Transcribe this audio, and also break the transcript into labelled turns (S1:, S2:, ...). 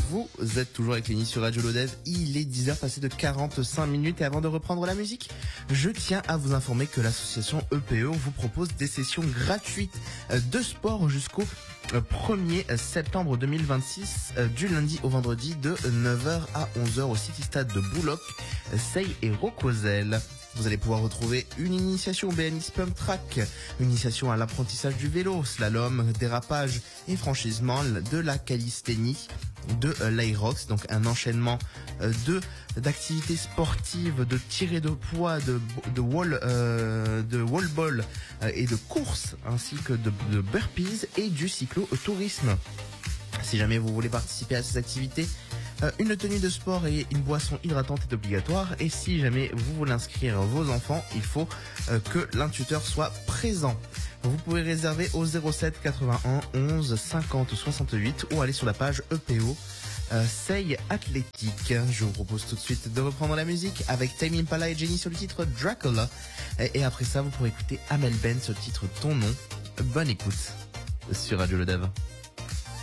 S1: Vous êtes toujours avec Lenny sur Radio Lodev. Il est 10h passé de 45 minutes et avant de reprendre la musique, je tiens à vous informer que l'association EPO vous propose des sessions gratuites de sport jusqu'au 1er septembre 2026 du lundi au vendredi de 9h à 11h au City Stade de Bouloc, Seille et Rocosel. Vous allez pouvoir retrouver une initiation au BNX Pump Track, une initiation à l'apprentissage du vélo, slalom, dérapage et franchissement, de la calisthénie, de l'aerox, donc un enchaînement d'activités sportives, de tirée de poids, de wall ball et de course, ainsi que de burpees et du cyclo-tourisme. Si jamais vous voulez participer à ces activités, une tenue de sport et une boisson hydratante est obligatoire. Et si jamais vous voulez inscrire vos enfants, il faut que l'un tuteur soit présent. Vous pouvez réserver au 07 81 11 50 68 ou aller sur la page EPO Seille Athlétique. Je vous propose tout de suite de reprendre la musique avec Tame Impala et Jenny sur le titre Dracula. Et après ça, vous pourrez écouter Amel Ben sur le titre Ton Nom. Bonne écoute sur Radio Le Dev.